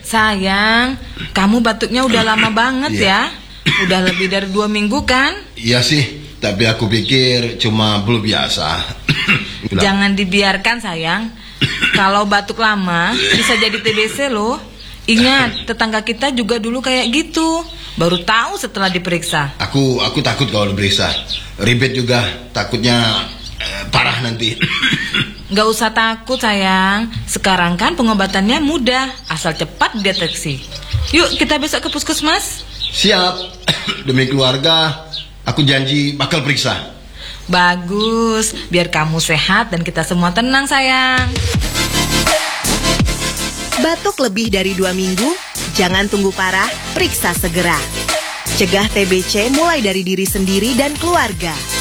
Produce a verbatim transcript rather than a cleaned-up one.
Sayang, kamu batuknya udah lama banget ya. Udah lebih dari dua minggu kan? Iya sih, tapi aku pikir cuma belum biasa. Jangan dibiarkan sayang. Kalau batuk lama bisa jadi T B C loh. Ingat, tetangga kita juga dulu kayak gitu. Baru tahu setelah diperiksa. Aku aku takut kalau diperiksa. Ribet juga, takutnya eh, parah nanti. Gak usah takut sayang. Sekarang kan pengobatannya mudah, asal cepat dideteksi. Yuk kita besok ke puskesmas. Siap. Demi keluarga, aku janji bakal periksa. Bagus, biar kamu sehat dan kita semua tenang sayang. Batuk lebih dari dua minggu? Jangan tunggu parah, periksa segera. Cegah T B C mulai dari diri sendiri dan keluarga.